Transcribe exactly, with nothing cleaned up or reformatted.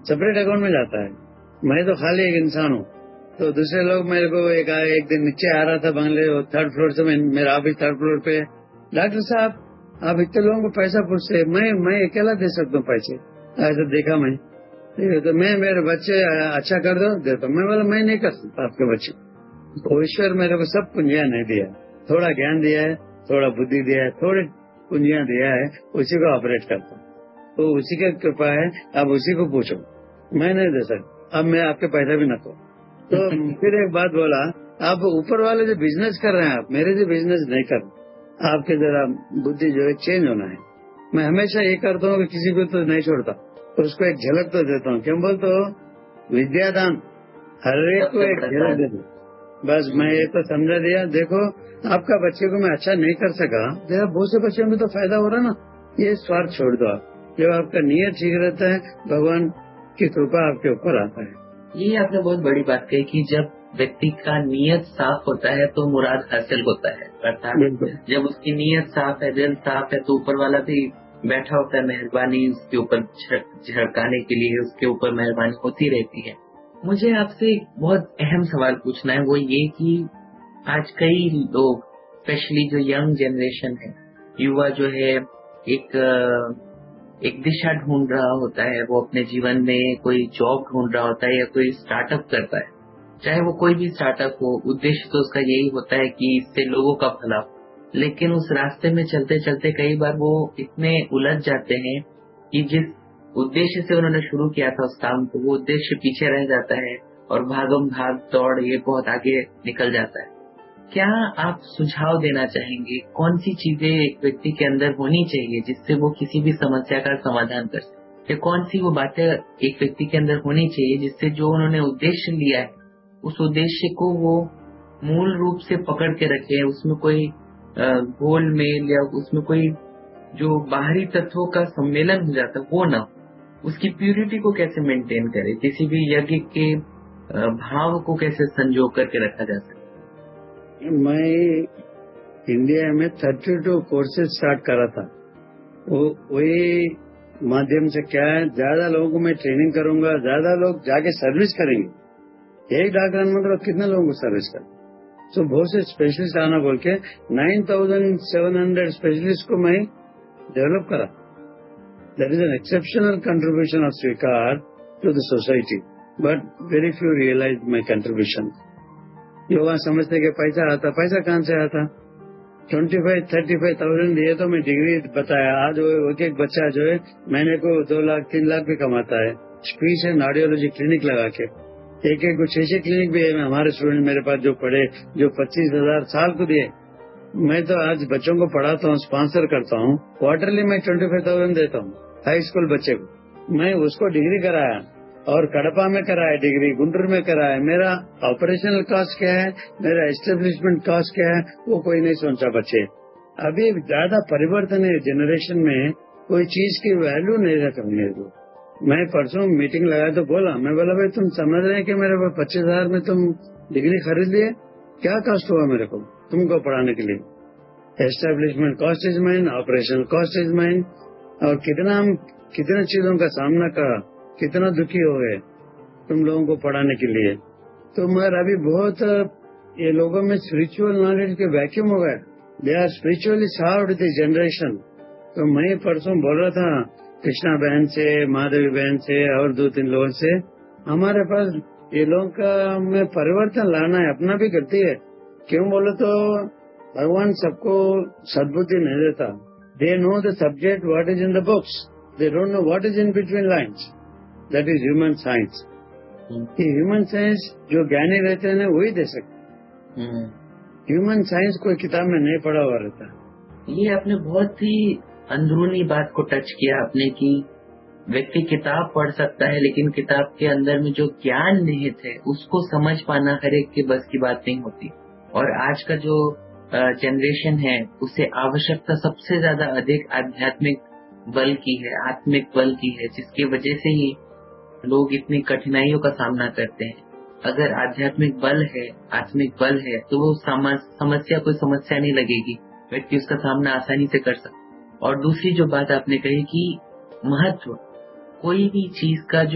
Separate account में जाता है। मैं तो खाली एक इंसान हूँ। तो दूसरे लोग मेरे को एक एक दिन नीचे आ रहा था बंगले, थर्ड फ्लोर से, मेरा ऑफिस थर्ड फ्लोर पे। डॉक्टर साहब आप इतने लोगों को पैसा पूछते, मैं मैं अकेला दे सकता हूँ पैसे, ऐसा देखा मैं। तो मैं मेरे बच्चे अच्छा कर दो देता, मैं बोला मैं नहीं कर सकता आपके बच्चे। तो ईश्वर मेरे को सब कुंजियां नहीं दिया, थोड़ा ज्ञान दिया है, थोड़ा बुद्धि दिया है, थोड़े कुंजियां दिया है, उसी को ऑपरेट करता हूँ। तो उसी का कृपा है, आप उसी को पूछो, मैं नहीं दे सकता। अब मैं आपके पैसा भी न दो। तो फिर एक बात बोला, आप ऊपर वाले जो बिजनेस कर रहे हैं, आप मेरे जो बिजनेस नहीं कर, आपके जरा बुद्धि जो है चेंज होना है। मैं हमेशा ये करता हूँ कि किसी को तो नहीं छोड़ता, तो उसको एक झलक तो देता हूँ। क्यों बोलते हो, विद्यादान हर एक को एक झलक दे दो। बस मैं ये तो समझा दिया। देखो आपका बच्चे को मैं अच्छा नहीं कर सका, जरा बहुत से बच्चों में तो फायदा हो रहा ना, ये स्वार्थ छोड़ दो आप। जब आपका नियत ठीक रहता है, भगवान की कृपा आपके ऊपर आता है। ये आपने बहुत बड़ी बात कही कि जब व्यक्ति का नियत साफ होता है तो मुराद हासिल होता है। अर्थात जब उसकी नियत साफ है, दिल साफ है, तो ऊपर वाला भी बैठा होता है मेहरबानी उसके ऊपर झड़काने के लिए, उसके ऊपर मेहरबानी होती रहती है। मुझे आपसे एक बहुत अहम सवाल पूछना है, वो ये कि आज कई लोग, स्पेशली जो यंग जनरेशन है, युवा जो है, एक एक दिशा ढूंढ रहा होता है, वो अपने जीवन में कोई जॉब ढूंढ रहा होता है या कोई स्टार्टअप करता है, चाहे वो कोई भी स्टार्टअप हो, उद्देश्य तो उसका यही होता है कि इससे लोगों का भला हो। लेकिन उस रास्ते में चलते चलते कई बार वो इतने उलझ जाते हैं कि जिस उद्देश्य से उन्होंने शुरू किया था उस काम को, वो उद्देश्य पीछे रह जाता है और भागम भाग दौड़ ये बहुत आगे निकल जाता है। क्या आप सुझाव देना चाहेंगे, कौन सी चीजें एक व्यक्ति के अंदर होनी चाहिए जिससे वो किसी भी समस्या का समाधान कर सके, या कौन सी वो बातें एक व्यक्ति के अंदर होनी चाहिए जिससे जो उन्होंने उद्देश्य लिया है उस उद्देश्य को वो मूल रूप से पकड़ के रखे, उसमें कोई गोलमेल या उसमें कोई जो बाहरी तत्वों का सम्मेलन हो जाता है वो ना हो, उसकी प्यूरिटी को कैसे मेंटेन करे, किसी भी यज्ञ के भाव को कैसे संजो करके रखा जा सके। मैं इंडिया में थर्टी टू कोर्सेज स्टार्ट करा था, वो वही माध्यम से क्या है, ज्यादा लोगों को मैं ट्रेनिंग करूंगा, ज्यादा लोग जाके सर्विस करेंगे। एक डॉक्टर मतलब कितने लोगों को सर्विस कर, तो बहुत से स्पेशलिस्ट आना बोल के nine thousand seven hundred specialist को मैं डेवलप करा। That is an exceptional contribution of स्वीकार to the society, but very few realise my contribution. जो वहाँ समझते कि पैसा आता, पैसा कहाँ से आता, twenty five thirty five thousand दिए तो मैं डिग्री बताया। आज वो एक एक बच्चा जो है महीने को दो लाख तीन लाख भी कमाता है, स्पीच एंड ऑडियोलॉजी क्लिनिक लगा के। एक एक कुछ ऐसे क्लिनिक भी है हमारे स्टूडेंट मेरे पास जो पढ़े, जो पच्चीस हजार साल को दिए। मैं तो आज बच्चों को पढ़ाता हूँ, स्पॉन्सर करता हूँ, क्वार्टरली मैं ट्वेंटी फाइव थाउजेंड देता हूँ हाई स्कूल बच्चे को। मैं उसको डिग्री कराया और कड़पा में कराया डिग्री, गुंटूर में कराया। मेरा ऑपरेशनल कॉस्ट क्या है, मेरा एस्टेब्लिशमेंट कॉस्ट क्या है, वो कोई नहीं सोचा बच्चे। अभी ज्यादा परिवर्तन है जनरेशन में, कोई चीज की वैल्यू नहीं रखनी है। तो मैं परसों मीटिंग लगाया तो बोला, मैं बोला भाई तुम समझ रहे हैं कि मेरे को पच्चीस हजार में तुम डिग्री खरीद लिए, क्या कॉस्ट हुआ मेरे को तुमको पढ़ाने के लिए। Establishment cost is mine, operational cost is mine, और कितना हम कितने चीजों का सामना करा, कितना दुखी हो गए तुम लोगों को पढ़ाने के लिए। तो मगर अभी बहुत ये लोगों में स्पिरिचुअल नॉलेज के वैक्यूम हो गए, they are spiritually sound this generation. तो मैं परसों बोल रहा था कृष्णा बहन से, महादेवी बहन से और दो तीन लोगों से, हमारे पास ये लोगों का में परिवर्तन लाना है, अपना भी करती है। क्यों बोले तो भगवान सबको सद्बुद्धि नहीं देता। They know the subject what is in the books, they don't know what is in between lines, that is human science. ये ह्यूमन साइंस जो ज्ञानी रहते हैं ना वही दे सकते। ह्यूमन साइंस कोई किताब में नहीं पढ़ा हुआ रहता। ये आपने बहुत ही अंदरूनी बात को टच किया आपने कि व्यक्ति किताब पढ़ सकता है लेकिन किताब के अंदर में जो ज्ञान निहित है उसको समझ पाना हर एक के बस की बात नहीं होती। और आज का जो जनरेशन है उसे आवश्यकता सबसे ज्यादा अधिक आध्यात्मिक बल की है, आत्मिक बल की है, जिसकी वजह से ही लोग इतनी कठिनाइयों का सामना करते हैं। अगर आध्यात्मिक बल है, आत्मिक बल है, तो वो समस्या कोई समस्या नहीं लगेगी, व्यक्ति उसका सामना आसानी से कर सकता। और दूसरी जो बात आपने कही कि महत्व कोई भी चीज का जो